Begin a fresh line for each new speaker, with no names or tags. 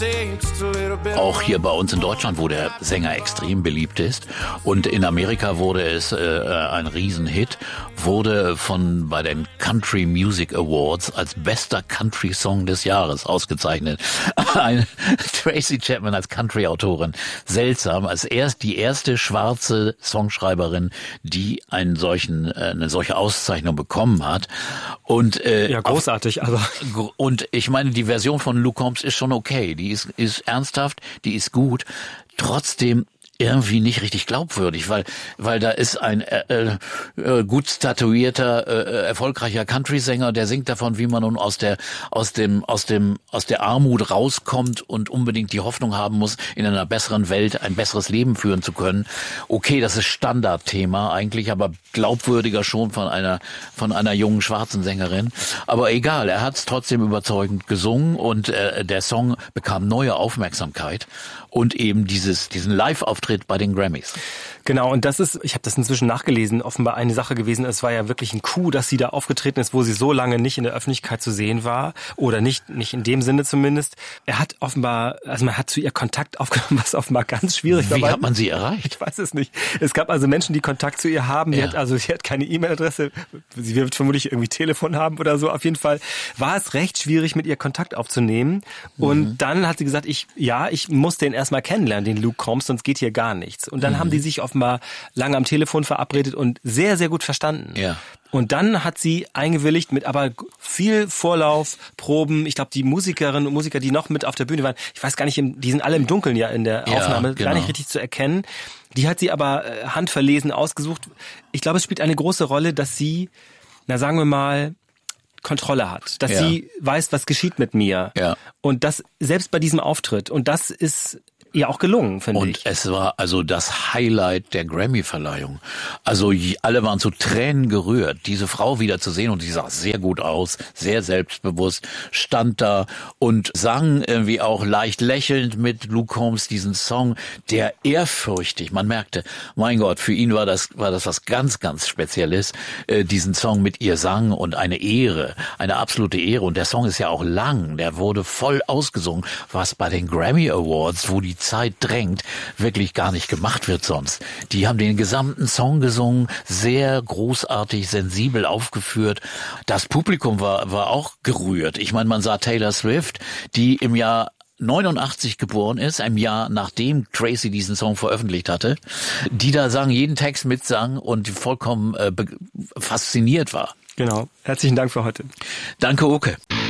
Auch hier bei uns in Deutschland, wo der Sänger extrem beliebt ist, und in Amerika wurde es ein Riesenhit, wurde bei den Country Music Awards als bester Country Song des Jahres ausgezeichnet. Tracy Chapman als Country-Autorin, seltsam, die erste schwarze Songschreiberin, die eine solche Auszeichnung bekommen hat. Und
ja, großartig, aber
und ich meine, die Version von Luke Combs ist schon okay, die ist ernsthaft, die ist gut, trotzdem irgendwie nicht richtig glaubwürdig, weil da ist ein gut statuierter, erfolgreicher Country-Sänger, der singt davon, wie man nun aus der Armut rauskommt und unbedingt die Hoffnung haben muss, in einer besseren Welt ein besseres Leben führen zu können. Okay, das ist Standardthema eigentlich, aber glaubwürdiger schon von einer jungen schwarzen Sängerin. Aber egal, er hat es trotzdem überzeugend gesungen und der Song bekam neue Aufmerksamkeit und eben diesen Live-Auftritt bei den Grammys.
Genau, und das ist, ich habe das inzwischen nachgelesen, offenbar eine Sache gewesen. Es war ja wirklich ein Coup, dass sie da aufgetreten ist, wo sie so lange nicht in der Öffentlichkeit zu sehen war. Oder nicht in dem Sinne zumindest. Er hat offenbar, also man hat zu ihr Kontakt aufgenommen, was offenbar ganz schwierig war.
Wie hat man sie erreicht?
Ich weiß es nicht. Es gab also Menschen, die Kontakt zu ihr haben. Sie hat keine E-Mail-Adresse. Sie wird vermutlich irgendwie Telefon haben oder so. Auf jeden Fall war es recht schwierig, mit ihr Kontakt aufzunehmen. Und dann hat sie gesagt, ich muss den erstmal kennenlernen, den Luke Combs, sonst geht hier gar nichts. Und dann haben die sich offenbar lange am Telefon verabredet und sehr, sehr gut verstanden. Ja. Und dann hat sie eingewilligt mit aber viel Vorlauf, Proben. Ich glaube, die Musikerinnen und Musiker, die noch mit auf der Bühne waren, ich weiß gar nicht, die sind alle im Dunkeln ja in der Aufnahme, gar nicht richtig zu erkennen. Die hat sie aber handverlesen ausgesucht. Ich glaube, es spielt eine große Rolle, dass sie, sagen wir mal, Kontrolle hat. Dass sie weiß, was geschieht mit mir. Ja. Und das selbst bei diesem Auftritt. Und das ist ja auch gelungen, finde ich.
Und es war also das Highlight der Grammy-Verleihung. Also alle waren zu Tränen gerührt, diese Frau wieder zu sehen, und sie sah sehr gut aus, sehr selbstbewusst, stand da und sang irgendwie auch leicht lächelnd mit Luke Combs diesen Song, der ehrfürchtig, man merkte, mein Gott, für ihn war das was ganz, ganz Spezielles, diesen Song mit ihr sang, und eine Ehre, eine absolute Ehre. Und der Song ist ja auch lang, der wurde voll ausgesungen, was bei den Grammy Awards, wo die Zeit drängt, wirklich gar nicht gemacht wird sonst. Die haben den gesamten Song gesungen, sehr großartig, sensibel aufgeführt. Das Publikum war auch gerührt. Ich meine, man sah Taylor Swift, die im Jahr 89 geboren ist, einem Jahr nachdem Tracy diesen Song veröffentlicht hatte, die da sang, jeden Text mitsang und vollkommen fasziniert war.
Genau. Herzlichen Dank für heute.
Danke, Oke.